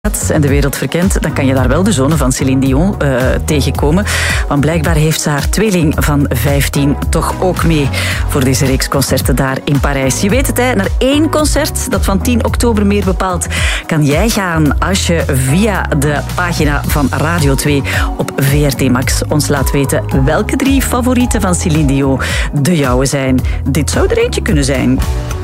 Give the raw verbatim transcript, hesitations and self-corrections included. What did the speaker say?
en de wereld verkent, dan kan je daar wel de zonen van Céline Dion uh, tegenkomen. Want blijkbaar heeft ze haar tweeling van vijftien toch ook mee voor deze reeks concerten daar in Parijs. Je weet het, hè, naar één concert dat van tien oktober meer bepaalt, kan jij gaan als je via de pagina van Radio twee op V R T Max ons laat weten welke drie favorieten van Céline Dion de jouwe zijn. Dit zou er eentje kunnen zijn.